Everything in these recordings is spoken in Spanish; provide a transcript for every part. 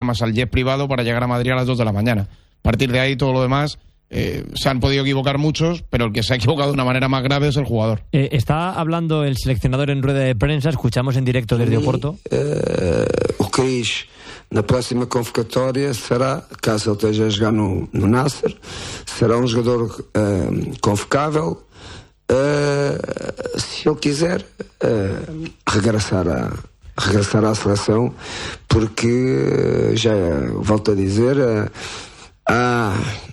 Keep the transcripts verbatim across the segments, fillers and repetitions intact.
más al jet privado para llegar a Madrid a las dos de la mañana. A partir de ahí, todo lo demás, eh, se han podido equivocar muchos, pero el que se ha equivocado de una manera más grave es el jugador. Eh, está hablando el seleccionador en rueda de prensa, escuchamos en directo desde Oporto. Uh, o Cris, na próxima convocatória, será, caso ele esteja a jogar no, no Nasser, será um jogador uh, convocável. Uh, se ele quiser uh, regressar, a, regressar à seleção, porque já volto a dizer, uh, ah,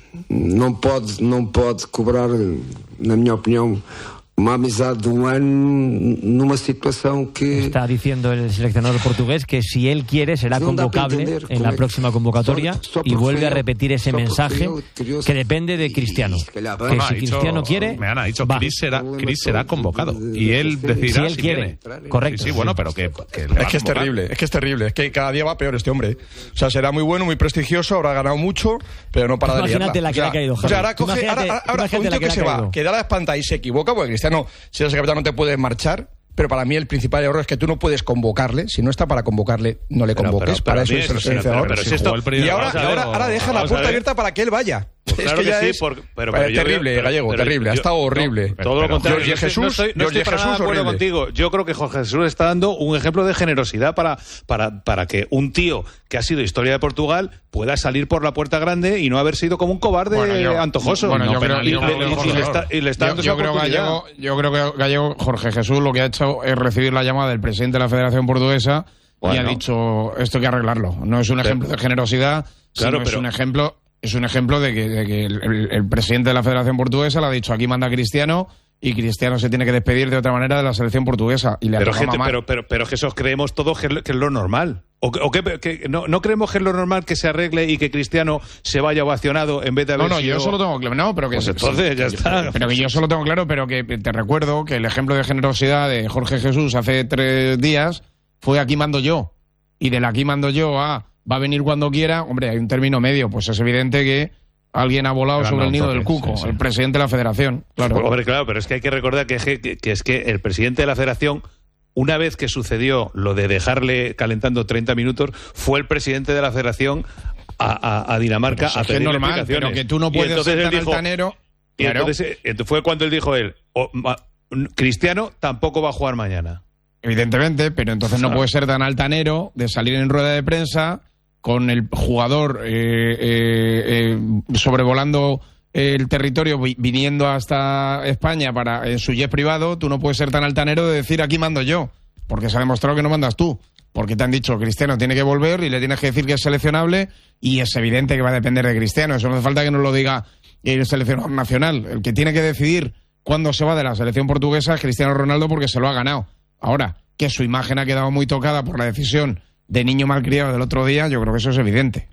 não pode, não pode cobrar, na minha opinião, uma amizade de un año numa situación que... Está diciendo el seleccionador portugués que si él quiere será convocable en la próxima convocatoria y vuelve a repetir ese mensaje que depende de Cristiano. Que si Cristiano quiere, me han dicho Cris será, Cris será convocado y él decidirá si él si quiere. Viene. Correcto. Sí, sí, bueno, pero que... que es que es terrible, es que es terrible, es que cada día va peor este hombre. O sea, será muy bueno, muy prestigioso, habrá ganado mucho, pero no para de liarla. Imagínate la que le ha caído, Javi. O sea, ahora coge, ahora, ahora un tío que se va, que da la espanta y se equivoca, porque Cristiano, si eres el capitán no te puedes marchar, pero para mí el principal error es que tú no puedes convocarle. Si no está para convocarle, no le convoques. Pero, pero, pero para eso es el seleccionador. Si esto, y ahora, ahora, ahora deja la puerta abierta para que él vaya. Pues es claro que ya que sí, es por, pero, pero pero terrible, yo, pero, Gallego, pero, terrible. Yo, ha estado horrible. No, todo lo contrario. Jorge Jesús, no estoy, no estoy para nada de acuerdo contigo. Yo creo que Jorge Jesús está dando un ejemplo de generosidad para, para, para que un tío que ha sido historia de Portugal pueda salir por la puerta grande y no haber sido como un cobarde bueno, yo, antojoso. Bueno, no, yo creo, y, yo le, creo, y, y le está, y le está dando yo, yo, creo Gallego, yo creo que Gallego, Jorge Jesús, lo que ha hecho es recibir la llamada del presidente de la Federación Portuguesa bueno. y ha dicho, esto hay que arreglarlo. No es un ejemplo de generosidad, claro, sino pero, es un ejemplo... Es un ejemplo de que, de que el, el, el presidente de la Federación Portuguesa le ha dicho aquí manda Cristiano y Cristiano se tiene que despedir de otra manera de la selección portuguesa. Y le pero, ha gente, pero, pero, pero que eso creemos todos que, que es lo normal. ¿O, o que, que no, no creemos que es lo normal que se arregle y que Cristiano se vaya ovacionado en vez de haber No, no, sido... yo solo tengo claro. No, pero que pues entonces sí, ya está. Pero que yo solo tengo claro, pero que te recuerdo que el ejemplo de generosidad de Jorge Jesús hace tres días fue aquí mando yo. Y del aquí mando yo a va a venir cuando quiera, hombre, hay un término medio. Pues es evidente que alguien ha volado Pero sobre no, el nido del cuco, sí, sí. el presidente de la federación. Claro. Pues, hombre, claro, pero es que hay que recordar que, que, que es que el presidente de la federación, una vez que sucedió lo de dejarle calentando treinta minutos, fue el presidente de la federación a, a, a Dinamarca pues a pedir normal, explicaciones. Pero que tú no puedes ser tan dijo, altanero. Y claro. entonces, entonces fue cuando él dijo él, oh, Cristiano tampoco va a jugar mañana. Evidentemente, pero entonces no puede ser tan altanero de salir en rueda de prensa con el jugador eh, eh, eh, sobrevolando el territorio, viniendo hasta España para en su jet privado. Tú no puedes ser tan altanero de decir aquí mando yo, porque se ha demostrado que no mandas tú, porque te han dicho Cristiano tiene que volver y le tienes que decir que es seleccionable y es evidente que va a depender de Cristiano. Eso no hace falta que nos lo diga el seleccionador nacional. El que tiene que decidir cuándo se va de la selección portuguesa es Cristiano Ronaldo, porque se lo ha ganado. Ahora, que su imagen ha quedado muy tocada por la decisión de niño malcriado del otro día, yo creo que eso es evidente.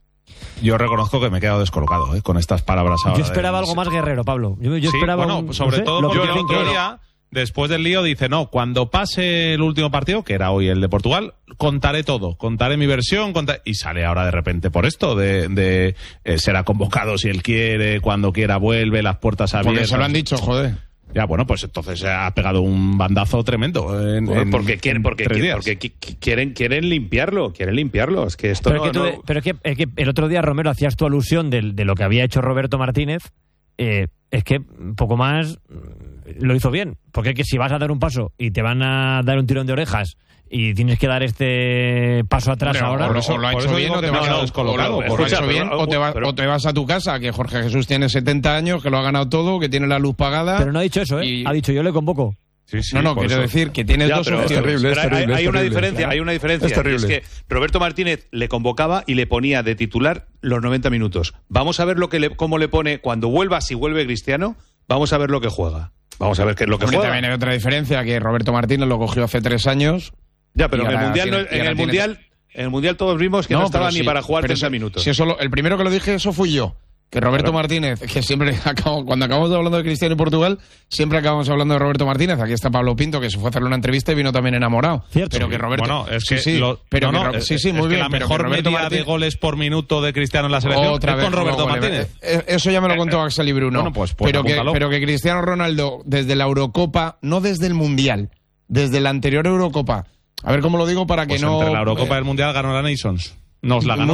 Yo reconozco que me he quedado descolocado ¿eh? con estas palabras ahora. Yo esperaba de... algo más guerrero, Pablo. Yo, yo sí, esperaba bueno, un, sobre no sé, todo porque el otro día, después del lío, dice, no, cuando pase el último partido, que era hoy el de Portugal, contaré todo, contaré mi versión, contaré... y sale ahora de repente por esto, de, de eh, será convocado si él quiere, cuando quiera vuelve, las puertas abiertas. Porque se lo han dicho, joder. Ya, bueno, pues entonces ha pegado un bandazo tremendo. En, bueno, en, porque quieren, porque, quieren, porque quieren, quieren limpiarlo, quieren limpiarlo. Es que esto pero no, que tú, no... pero que, es que el otro día, Romero, hacías tu alusión de, de lo que había hecho Roberto Martínez. Eh, es que poco más lo hizo bien. Porque es que si vas a dar un paso y te van a dar un tirón de orejas y tienes que dar este paso atrás pero, ahora... O, o lo ha hecho bien o te vas a descolocado. O lo ha hecho bien o te, va, pero, o te vas a tu casa, que Jorge Jesús tiene setenta años, que lo ha ganado todo, que tiene la luz pagada... Pero no ha dicho eso, ¿eh? Y... Ha dicho, yo le convoco. Sí, sí, no, no, quiero eso. decir que tienes ya, dos opciones. Es terrible, es terrible, hay, es hay una terrible. diferencia, hay una diferencia. Es terrible. Es que Roberto Martínez le convocaba y le ponía de titular los noventa minutos. Vamos a ver lo que le, cómo le pone cuando vuelva, si vuelve Cristiano, vamos a ver lo que juega. Vamos a ver qué es lo que Porque juega. También hay otra diferencia, que Roberto Martínez lo cogió hace tres años... Ya, pero en el Mundial, tiene, no, en, el mundial en el Mundial todos vimos que no, no estaba ni sí, para jugar treinta minutos. Si eso lo, el primero que lo dije, eso fui yo. Que Roberto claro. Martínez, que siempre acabo, cuando acabamos hablando de Cristiano y Portugal, siempre acabamos hablando de Roberto Martínez. Aquí está Pablo Pinto, que se fue a hacerle una entrevista y vino también enamorado. Cierto. Pero que Roberto... Bueno, es que... Sí, sí, lo, pero no, que, no, sí, sí, muy es bien. Que la pero mejor que Roberto medida Martínez, de goles por minuto de Cristiano en la selección otra es vez con Roberto goles, Martínez. Eso ya me lo contó Axel y Bruno. Bueno, pues, pues pero, que, pero que Cristiano Ronaldo, desde la Eurocopa, no desde el Mundial, desde la anterior Eurocopa... A ver cómo lo digo para que pues no... Entre la Eurocopa y el Mundial ganó la Nations. Nos la ganó.